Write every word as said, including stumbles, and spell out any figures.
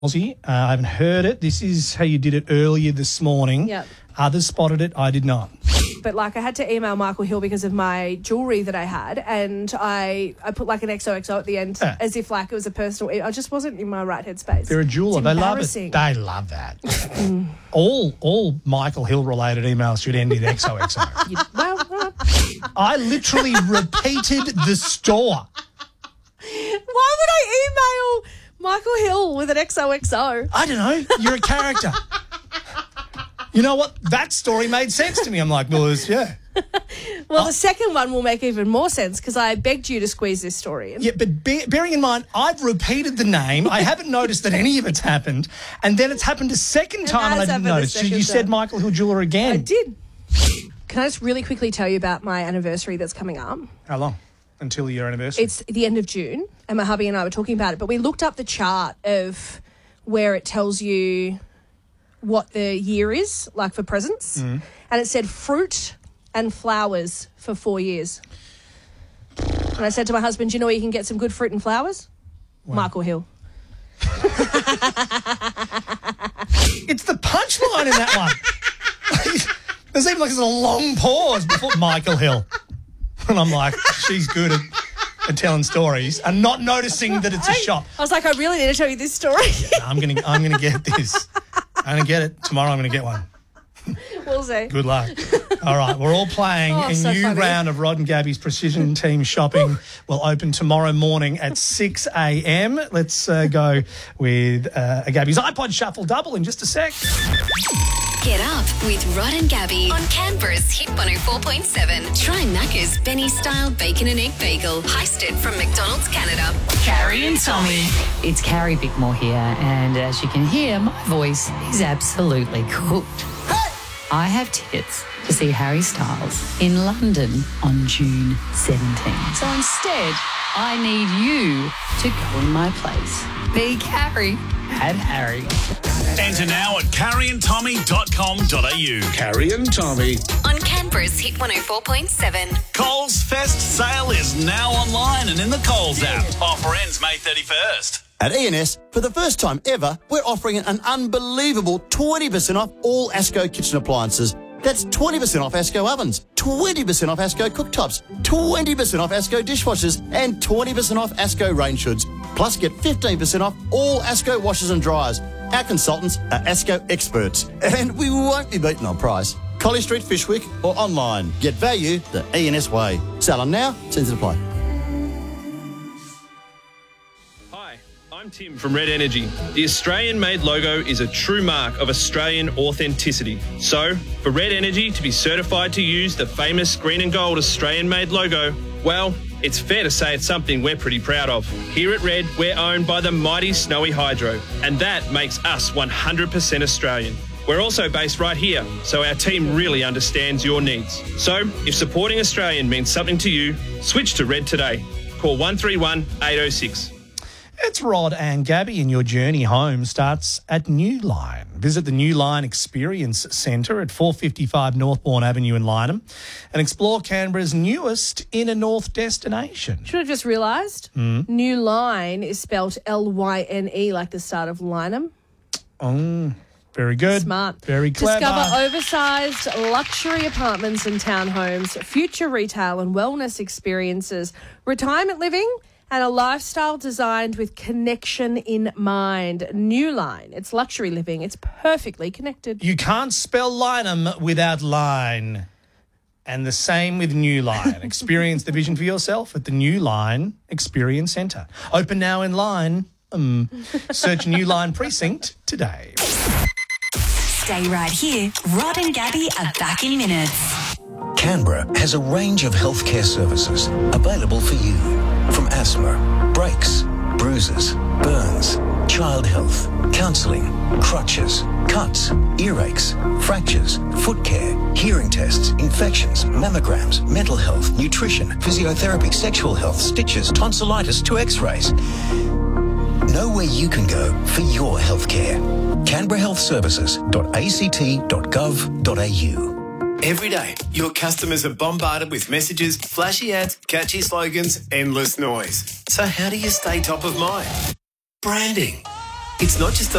Aussie. Uh, I haven't heard it. This is how you did it earlier this morning. Yep. Others spotted it. I did not. But, like, I had to email Michael Hill because of my jewellery that I had, and I, I put, like, an X O X O at the end Yeah. as if, like, it was a personal... I just wasn't in my right headspace. They're a jeweller. It's They love it. embarrassing. They love that. all all Michael Hill-related emails should end in X O X O. You- well, uh, I literally repeated the store. why would I email Michael Hill with an X O X O? I don't know. You're a character. You know what? That story made sense to me. I'm like, well, it's, yeah. Well, the second one will make even more sense because I begged you to squeeze this story in. Yeah, but be, bearing in mind, I've repeated the name. I haven't noticed that any of it's happened. And then it's happened a second time and I has didn't happened a notice. So second you said time. Michael Hill Jeweller again. I did. Can I just really quickly tell you about my anniversary that's coming up? How long? Until your anniversary? It's the end of June, and my hubby and I were talking about it, but we looked up the chart of where it tells you what the year is, like for presents, Mm. and it said fruit and flowers for four years. And I said to my husband, do you know where you can get some good fruit and flowers? Michael Hill. It's the punchline in that one. There's even like there's a long pause before Michael Hill. And I'm like, she's good at, at telling stories and not noticing that it's a I, shop. I was like, I really need to tell you this story. I'm gonna I'm gonna get this. I'm gonna get it. Tomorrow I'm gonna get one. We'll see. Good luck. All right, we're all playing Oh, a so new funny. round of Rod and Gabby's Precision Team Shopping. Will open tomorrow morning at six a.m. Let's uh, go with uh, Gabby's iPod Shuffle Double in just a sec. Get up with Rod and Gabby on Canberra's Hit one oh four point seven. Try Macca's Benny-style bacon and egg bagel, heisted from McDonald's Canada. Carrie and Tommy. It's Carrie Bickmore here, and as you can hear, my voice is absolutely cooked. I have tickets to see Harry Styles in London on June seventeenth. So instead, I need you to go in my place. Be Carrie and Harry. Enter now at carrie and tommy dot com dot a u. Carrie and Tommy. On Canberra's Hit one oh four point seven. Coles Fest sale is now online and in the Coles app. Offer ends May thirty-first. At E and S, for the first time ever, we're offering an unbelievable twenty percent off all Asco kitchen appliances. That's twenty percent off Asco ovens, twenty percent off Asco cooktops, twenty percent off Asco dishwashers, and twenty percent off Asco rain shoods. Plus, get fifteen percent off all Asco washers and dryers. Our consultants are Asco experts, and we won't be beaten on price. Collie Street, Fishwick, or online. Get value the E and S way. Sale on now, terms apply. Hi, I'm Tim from Red Energy. The Australian-made logo is a true mark of Australian authenticity. So, for Red Energy to be certified to use the famous green and gold Australian-made logo, well, it's fair to say it's something we're pretty proud of. Here at Red, we're owned by the mighty Snowy Hydro, and that makes us one hundred percent Australian. We're also based right here, so our team really understands your needs. So, if supporting Australian means something to you, switch to Red today. Call one three one, eight oh six. It's Rod and Gabby, and your journey home starts at New Line. Visit the New Line Experience Centre at four fifty-five Northbourne Avenue in Lyneham and explore Canberra's newest inner north destination. Should have just realised Hmm? New Line is spelt L Y N E, like the start of Lyneham. Oh, very good. Smart. Very clever. Discover oversized luxury apartments and townhomes, future retail and wellness experiences, retirement living, and a lifestyle designed with connection in mind. New Line. It's luxury living. It's perfectly connected. You can't spell Lyneham without line. And the same with New Line. Experience the vision for yourself at the New Line Experience Centre. Open now in line. Um, search New Line Precinct today. Stay right here. Rod and Gabby are back in minutes. Canberra has a range of healthcare services available for you. From asthma, breaks, bruises, burns, child health, counselling, crutches, cuts, earaches, fractures, foot care, hearing tests, infections, mammograms, mental health, nutrition, physiotherapy, sexual health, stitches, tonsillitis to x-rays. Know where you can go for your healthcare. canberra health services dot a c t dot gov dot a u. Every day, your customers are bombarded with messages, flashy ads, catchy slogans, endless noise. So how do you stay top of mind? Branding. It's not just